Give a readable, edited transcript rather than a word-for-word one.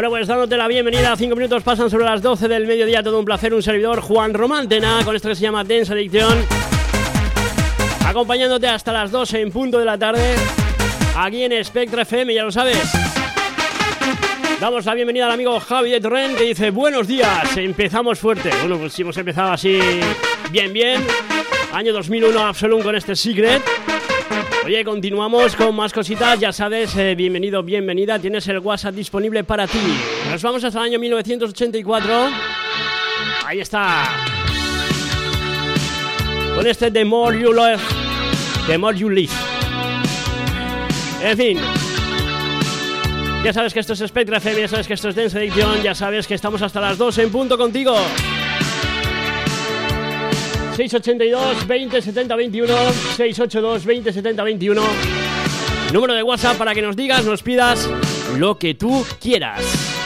Bueno, pues dándote la bienvenida. 5 minutos pasan sobre las 12 del mediodía. Todo un placer, un servidor, Juan Román Tena, con esto que se llama Dance Addiction, acompañándote hasta las 12 en punto de la tarde, aquí en Spectra FM, ya lo sabes. Damos la bienvenida al amigo Javi de Torrent, que dice: buenos días, empezamos fuerte. Bueno, pues sí, hemos empezado así bien. Año 2001 Absolum con este Secret. Oye, continuamos con más cositas, ya sabes, bienvenido, bienvenida, tienes el WhatsApp disponible para ti. Nos vamos hasta el año 1984. Ahí está. Con este The More You Love, The More You Live. En fin. Ya sabes que esto es Spectra FM, ya sabes que esto es Dance Addiction, ya sabes que estamos hasta las 2 en punto contigo. 682 20 70 21, 682 20 70 21. Número de WhatsApp para que nos digas, nos pidas lo que tú quieras.